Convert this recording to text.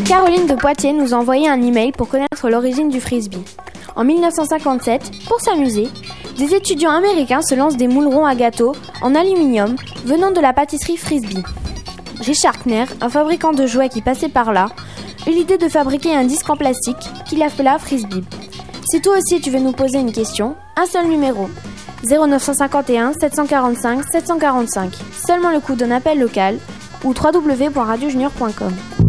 Caroline de Poitiers nous a envoyé un email pour connaître l'origine du frisbee. En 1957, pour s'amuser, des étudiants américains se lancent des moules ronds à gâteau en aluminium venant de la pâtisserie Frisbee. Richard Kner, un fabricant de jouets qui passait par là, eut l'idée de fabriquer un disque en plastique qu'il appela Frisbee. Si toi aussi tu veux nous poser une question, un seul numéro, 0951 745 745, seulement le coût d'un appel local ou www.radiojunior.com.